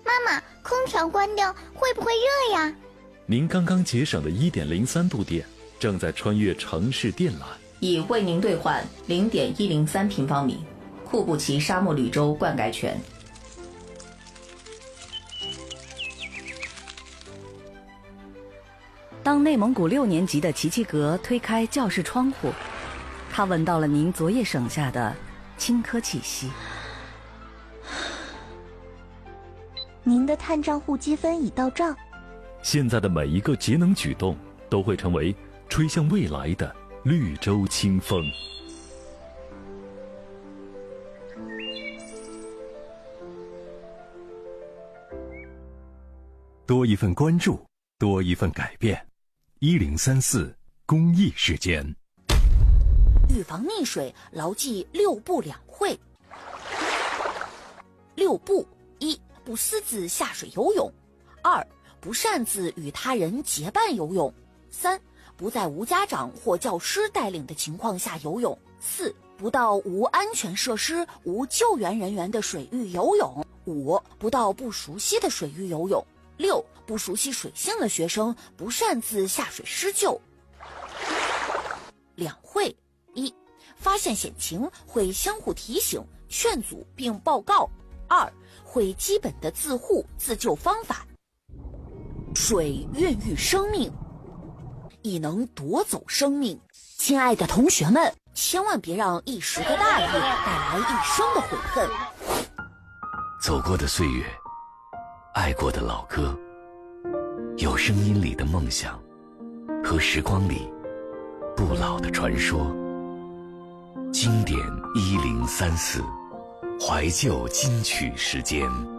妈妈，空调关掉会不会热呀？ 您刚刚节省的1.03度电，正在穿越城市电缆。 已为您兑换0.103平方米库布齐沙漠绿洲灌溉权。 当内蒙古6年级的齐齐格推开教室窗户，他闻到了您昨夜省下的青稞气息。 您的碳账户积分已到账。 现在的每一个节能举动都会成为吹向未来的绿洲清风。 多一份关注，多一份改变。1034公益时间。 预防溺水，牢记6不2会。6不：1. 不私自下水游泳；2. 不擅自与他人结伴游泳；3. 不在无家长或教师带领的情况下游泳；4. 不到无安全设施、无救援人员的水域游泳；5. 不到不熟悉的水域游泳；6. 不熟悉水性的学生不擅自下水施救。2会：1. 发现险情会相互提醒、劝阻并报告；2. 会基本的自护自救方法。水孕育生命，亦能夺走生命。亲爱的同学们，千万别让一时的大意带来一生的悔恨。 走过的岁月，爱过的老歌，有声音里的梦想，和时光里不老的传说。经典1034，怀旧金曲时间。